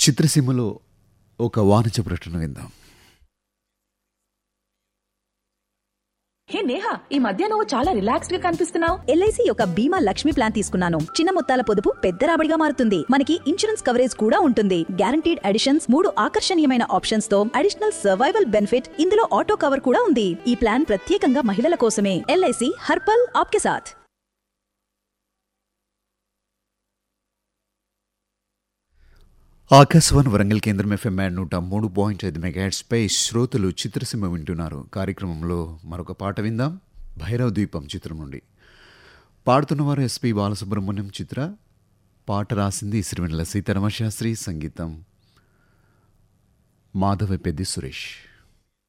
చిత్రసీమలో ఒక వాణిజ్య ప్రకటన విందాం. హే నేహా, ఈ మధ్య నువ్వు చాలా రిలాక్స్డ్ గా కనిపిస్తున్నావు. ఎల్ఐసి యొక్క బీమా లక్ష్మి ప్లాన్ తీసుకున్నాను. చిన్న మొత్తాల పొదుపు పెద్ద రాబడిగా మారుతుంది. మనకి ఇన్సూరెన్స్ కవరేజ్ కూడా ఉంటుంది. గ్యారంటీడ్ అడిషన్స్, 3 ఆకర్షణీయమైన ఆప్షన్స్ తో అడిషనల్ సర్వైవల్ బెనిఫిట్. ఇందులో ఆటో కవర్ కూడా ఉంది. ఈ ప్లాన్ ప్రత్యేకంగా మహిళల కోసమే. ఎల్ఐసి హర్పల్ ఆప్కే సాథ్. ఆకాశవాణి వరంగల్ కేంద్రం FM 103.5 మెగాహెర్ట్జ్ పై శ్రోతలు చిత్రసీమ వింటున్నారు. కార్యక్రమంలో మరొక పాట విందాం. భైరవ ద్వీపం చిత్రం నుండి. పాడుతున్నవారు ఎస్పి బాలసుబ్రహ్మణ్యం, చిత్ర. పాట రాసింది సిరివెన్నెల సీతారామ శాస్త్రి, సంగీతం మాధవ పెద్ది సురేష్.